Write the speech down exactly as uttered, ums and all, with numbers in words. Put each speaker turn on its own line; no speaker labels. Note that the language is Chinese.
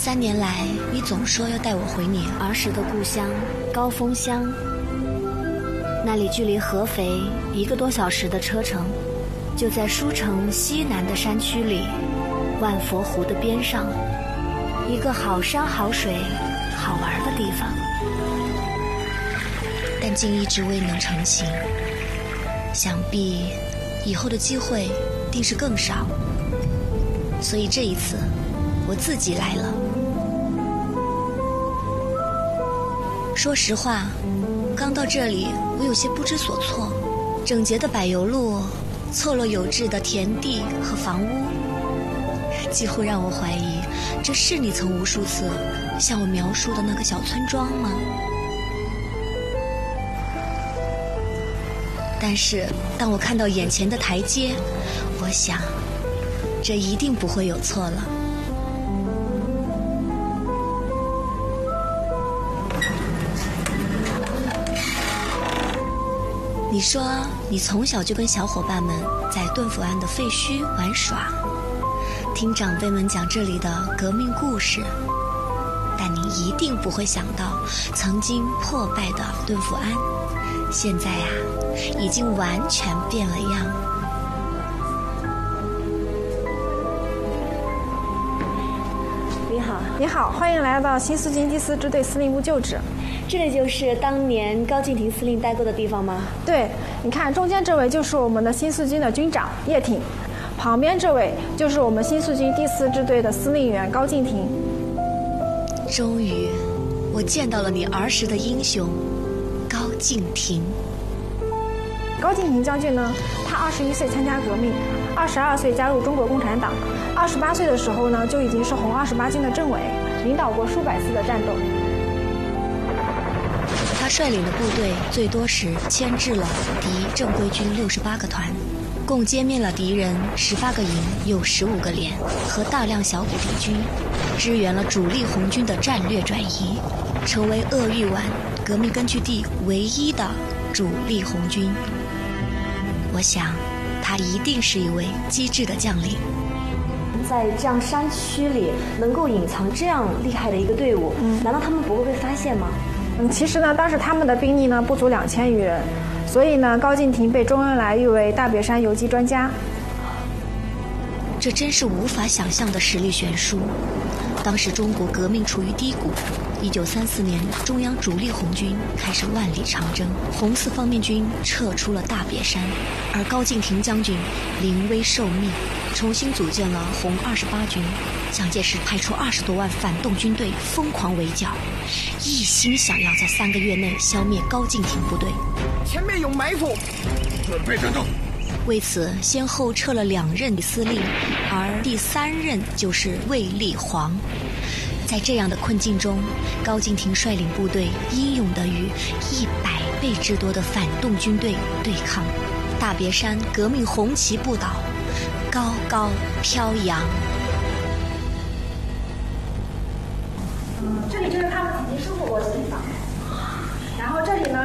三年来，你总说要带我回你儿时的故乡高峰乡，那里距离合肥一个多小时的车程，就在舒城西南的山区里，万佛湖的边上，一个好山好水好玩的地方。但竟一直未能成行，想必以后的机会定是更少，所以这一次我自己来了。说实话，刚到这里我有些不知所措，整洁的柏油路，错落有致的田地和房屋，几乎让我怀疑这是你曾无数次向我描述的那个小村庄吗？但是当我看到眼前的台阶，我想这一定不会有错了。你说你从小就跟小伙伴们在顿福庵的废墟玩耍，听长辈们讲这里的革命故事，但你一定不会想到曾经破败的顿福庵现在呀、啊，已经完全变了样。你好。
你好，欢迎来到新四军第四支队司令部旧址。
这里就是当年高敬亭司令待过的地方吗？
对，你看中间这位就是我们的新四军的军长叶挺，旁边这位就是我们新四军第四支队的司令员高敬亭。
终于，我见到了你儿时的英雄高敬亭。
高敬亭将军呢，他二十一岁参加革命，二十二岁加入中国共产党，二十八岁的时候呢，就已经是红二十八军的政委，领导过数百次的战斗。
他率领的部队最多时牵制了敌正规军六十八个团，共歼灭了敌人十八个营有十五个连和大量小股敌军，支援了主力红军的战略转移，成为鄂豫皖革命根据地唯一的主力红军。我想他一定是一位机智的将领。在这样山区里能够隐藏这样厉害的一个队伍，嗯，难道他们不会被发现吗？
嗯，其实呢，当时他们的兵力呢不足两千余人，所以呢，高敬亭被周恩来誉为大别山游击专家。
这真是无法想象的实力悬殊。当时中国革命处于低谷，一九三四年，中央主力红军开始万里长征，红四方面军撤出了大别山，而高敬亭将军临危受命，重新组建了红二十八军。蒋介石派出二十多万反动军队疯狂围剿，一心想要在三个月内消灭高敬亭部队。
前面有埋伏，准备战斗。
为此，先后撤了两任司令，而第三任就是卫立煌。在这样的困境中，高敬亭率领部队英勇地与一百倍之多的反动军队对抗，大别山革命红旗不倒，高高飘扬。
这里就是他们曾经生活过的地方，然后这里呢